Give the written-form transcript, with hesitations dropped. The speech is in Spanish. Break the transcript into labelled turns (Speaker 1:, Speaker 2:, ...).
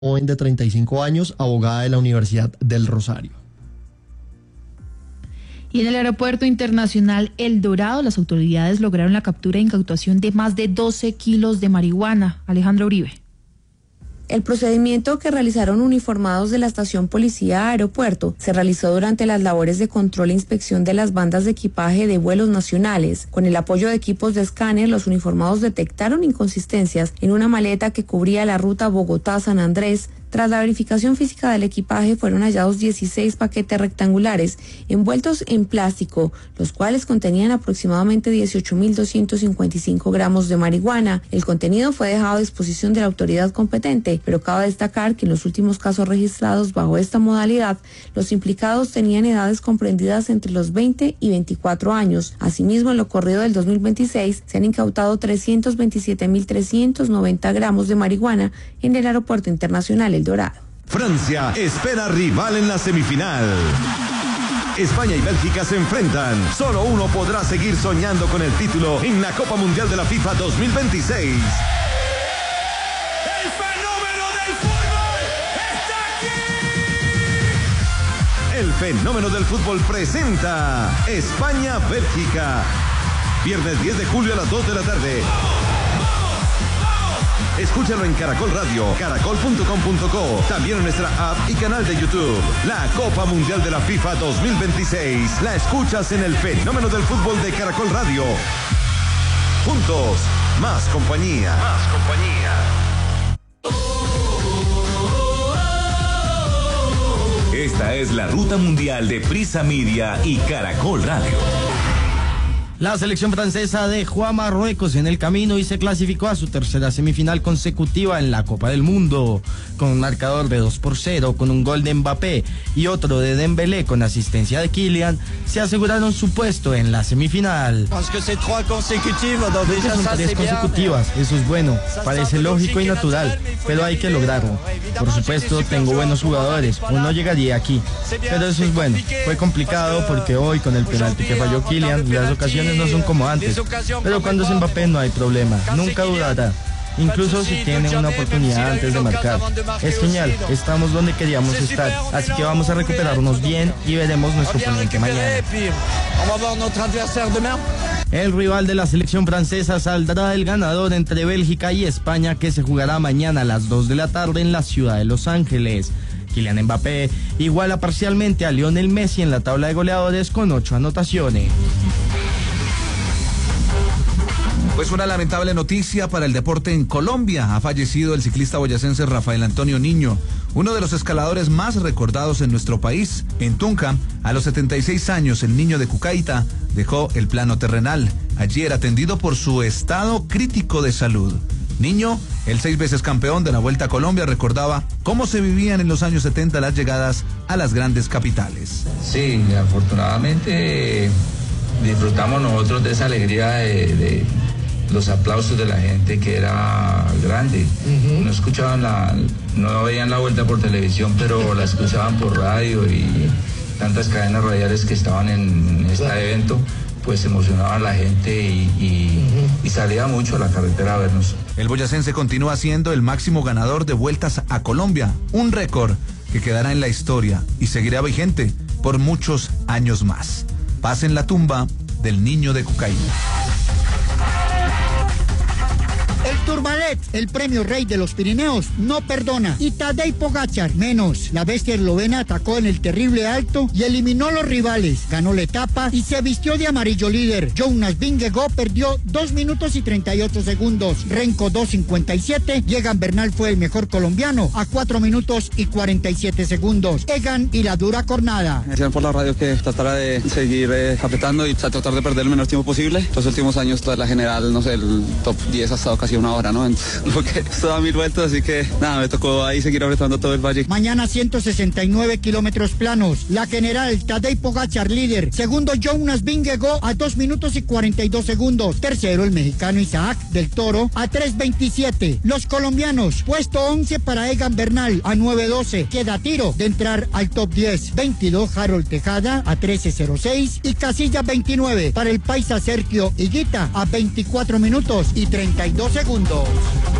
Speaker 1: Joven de 35 años, abogada de la Universidad del Rosario.
Speaker 2: Y en el aeropuerto internacional El Dorado, las autoridades lograron la captura e incautación de más de 12 kilos de marihuana. Alejandra Uribe.
Speaker 3: El procedimiento que realizaron uniformados de la estación Policía Aeropuerto se realizó durante las labores de control e inspección de las bandas de equipaje de vuelos nacionales. Con el apoyo de equipos de escáner, los uniformados detectaron inconsistencias en una maleta que cubría la ruta Bogotá-San Andrés. Tras la verificación física del equipaje, fueron hallados 16 paquetes rectangulares envueltos en plástico, los cuales contenían aproximadamente 18.255 gramos de marihuana. El contenido fue dejado a disposición de la autoridad competente, pero cabe destacar que en los últimos casos registrados bajo esta modalidad, los implicados tenían edades comprendidas entre los 20 y 24 años. Asimismo, en lo corrido del 2026, se han incautado 327.390 gramos de marihuana en el Aeropuerto Internacional El Dorado.
Speaker 4: Francia espera rival en la semifinal. España y Bélgica se enfrentan. Solo uno podrá seguir soñando con el título en la Copa Mundial de la FIFA 2026.
Speaker 5: ¡El fenómeno del fútbol está aquí!
Speaker 4: El fenómeno del fútbol presenta España-Bélgica. Viernes 10 de julio a las 2 de la tarde. Escúchalo en Caracol Radio, caracol.com.co, también en nuestra app y canal de YouTube. La Copa Mundial de la FIFA 2026. La escuchas en el fenómeno del fútbol de Caracol Radio. Juntos, más compañía. Más compañía.
Speaker 6: Esta es la ruta mundial de Prisa Media y Caracol Radio.
Speaker 1: La selección francesa dejó a Marruecos en el camino y se clasificó a su tercera semifinal consecutiva en la Copa del Mundo. Con un marcador de 2-0, con un gol de Mbappé y otro de Dembélé con asistencia de Kylian, se aseguraron su puesto en la semifinal.
Speaker 7: Creo que son 3
Speaker 1: consecutivas, eso es bueno, parece lógico y natural, pero hay que lograrlo. Por supuesto, tengo buenos jugadores, o no llegaría aquí, pero eso es bueno. Fue complicado porque hoy con el penalti que falló Kylian, las ocasiones no son como antes, pero cuando es Mbappé no hay problema, nunca dudará, incluso si tiene una oportunidad antes de marcar. Es genial, estamos donde queríamos estar, así que vamos a recuperarnos bien y veremos nuestro oponente mañana. El rival de la selección francesa saldrá el ganador entre Bélgica y España, que se jugará mañana a las 2 de la tarde en la ciudad de Los Ángeles. Kylian Mbappé iguala parcialmente a Lionel Messi en la tabla de goleadores con 8 anotaciones.
Speaker 8: Pues una lamentable noticia para el deporte en Colombia. Ha fallecido el ciclista boyacense Rafael Antonio Niño, uno de los escaladores más recordados en nuestro país. En Tunca, a los 76 años, el niño de Cucaita dejó el plano terrenal. Ayer atendido por su estado crítico de salud. Niño, el 6 veces campeón de la Vuelta a Colombia, recordaba cómo se vivían en los años 70 las llegadas a las grandes capitales.
Speaker 9: Sí, afortunadamente disfrutamos nosotros de esa alegría de los aplausos de la gente, que era grande. No escuchaban no veían la vuelta por televisión, pero la escuchaban por radio, y tantas cadenas radiales que estaban en este evento, pues emocionaba a la gente y salía mucho a la carretera a vernos.
Speaker 8: El boyacense continúa siendo el máximo ganador de vueltas a Colombia, un récord que quedará en la historia y seguirá vigente por muchos años más. Paz en la tumba del niño de Cucaita.
Speaker 10: El Tourmalet, el premio rey de los Pirineos, no perdona. Y Tadej Pogačar, menos. La bestia eslovena atacó en el terrible alto y eliminó a los rivales. Ganó la etapa y se vistió de amarillo líder. Jonas Vingegaard perdió 2 minutos y 38 segundos. Renko 2:57. Y Egan Bernal fue el mejor colombiano a 4 minutos y 47 segundos. Egan y la dura cornada.
Speaker 11: Me decían por la radio que tratara de seguir apretando y tratar de perder el menor tiempo posible. Los últimos años, toda la general, no sé, el top 10 ha estado casi una hora, ¿no? Porque estaba a 1000 vueltas, así que nada, me tocó ahí seguir apretando todo el valle.
Speaker 10: Mañana 169 kilómetros planos. La general Tadej Pogačar líder. Segundo Jonas Vingegaard a 2 minutos y 42 segundos. Tercero el mexicano Isaac del Toro a 3:27. Los colombianos, puesto 11 para Egan Bernal a 9:12. Queda tiro de entrar al top 10. 22 Harold Tejada a 13:06 y casilla 29 para el paisa Sergio Higuita a 24 minutos y 32 segundos.